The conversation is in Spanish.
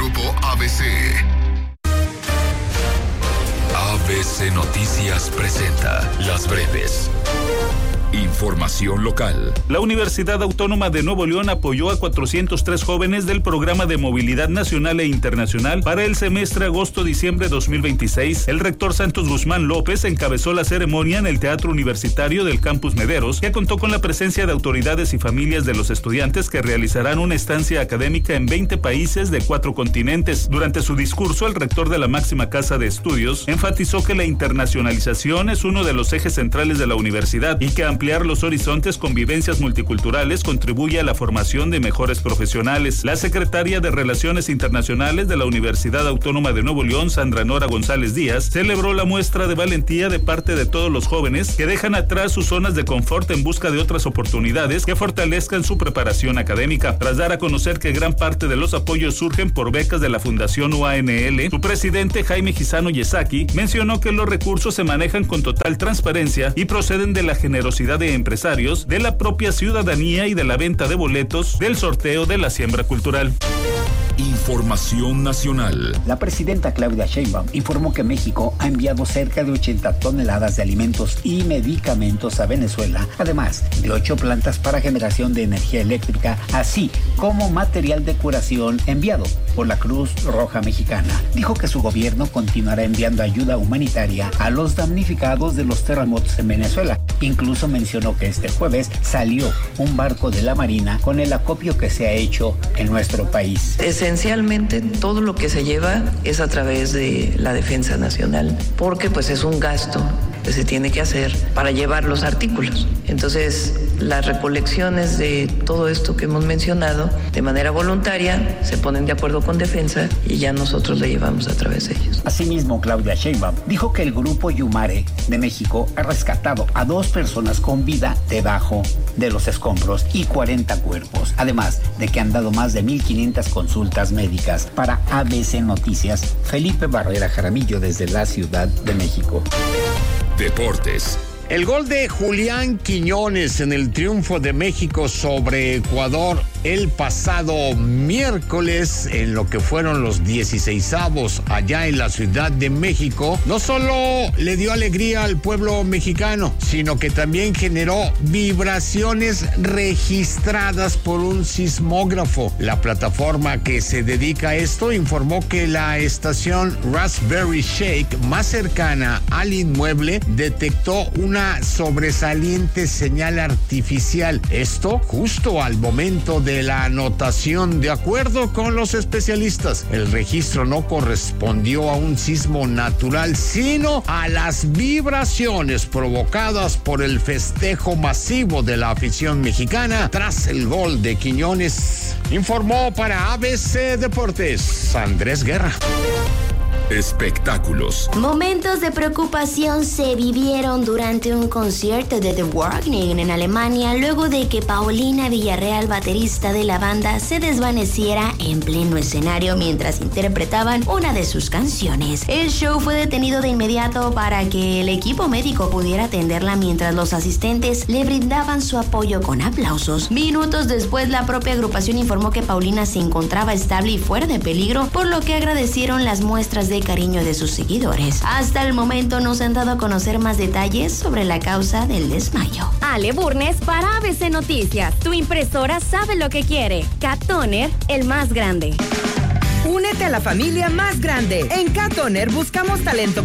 Grupo ABC. ABC Noticias presenta Las Breves. Información local. La Universidad Autónoma de Nuevo León apoyó a 403 jóvenes del Programa de Movilidad Nacional e Internacional para el semestre agosto-diciembre 2026. El rector Santos Guzmán López encabezó la ceremonia en el Teatro Universitario del Campus Mederos, que contó con la presencia de autoridades y familias de los estudiantes que realizarán una estancia académica en 20 países de 4 continentes. Durante su discurso, el rector de la máxima casa de estudios enfatizó que la internacionalización es uno de los ejes centrales de la universidad y que ampliar los horizontes con vivencias multiculturales contribuye a la formación de mejores profesionales. La secretaria de Relaciones Internacionales de la Universidad Autónoma de Nuevo León, Sandra Nora González Díaz, celebró la muestra de valentía de parte de todos los jóvenes que dejan atrás sus zonas de confort en busca de otras oportunidades que fortalezcan su preparación académica. Tras dar a conocer que gran parte de los apoyos surgen por becas de la Fundación UANL, su presidente Jaime Gisano Yesaki mencionó que los recursos se manejan con total transparencia y proceden de la generosidad de empresarios, de la propia ciudadanía y de la venta de boletos del sorteo de la siembra cultural. Información nacional. La presidenta Claudia Sheinbaum informó que México ha enviado cerca de 80 toneladas de alimentos y medicamentos a Venezuela, además de 8 plantas para generación de energía eléctrica, así como material de curación enviado por la Cruz Roja Mexicana. Dijo que su gobierno continuará enviando ayuda humanitaria a los damnificados de los terremotos en Venezuela. Incluso mencionó que este jueves salió un barco de la Marina con el acopio que se ha hecho en nuestro país. Esencialmente todo lo que se lleva es a través de la Defensa Nacional, porque pues es un gasto que se tiene que hacer para llevar los artículos. Entonces, las recolecciones de todo esto que hemos mencionado, de manera voluntaria, se ponen de acuerdo con Defensa y ya nosotros le llevamos a través de ellos. Asimismo, Claudia Sheinbaum dijo que el grupo Yumare de México ha rescatado a 2 personas con vida debajo de los escombros y 40 cuerpos, además de que han dado más de 1,500 consultas médicas. Para ABC Noticias, Felipe Barrera Jaramillo desde la Ciudad de México. Deportes. El gol de Julián Quiñones en el triunfo de México sobre Ecuador el pasado miércoles en lo que fueron los 16avos allá en la Ciudad de México, no solo le dio alegría al pueblo mexicano, sino que también generó vibraciones registradas por un sismógrafo. La plataforma que se dedica a esto informó que la estación Raspberry Shake más cercana al inmueble detectó una sobresaliente señal artificial. Esto justo al momento de la anotación. De acuerdo con los especialistas, el registro no correspondió a un sismo natural, sino a las vibraciones provocadas por el festejo masivo de la afición mexicana tras el gol de Quiñones. Informó para ABC Deportes Andrés Guerra. Espectáculos. Momentos de preocupación se vivieron durante un concierto de The Warning en Alemania luego de que Paulina Villarreal, baterista de la banda, se desvaneciera en pleno escenario mientras interpretaban una de sus canciones. El show fue detenido de inmediato para que el equipo médico pudiera atenderla mientras los asistentes le brindaban su apoyo con aplausos. Minutos después, la propia agrupación informó que Paulina se encontraba estable y fuera de peligro, por lo que agradecieron las muestras de cariño de sus seguidores. Hasta el momento no se han dado a conocer más detalles sobre la causa del desmayo. Ale Burnes para ABC Noticias. Tu impresora sabe lo que quiere. Cat Toner, el más grande. Únete a la familia más grande. En Cat Toner buscamos talento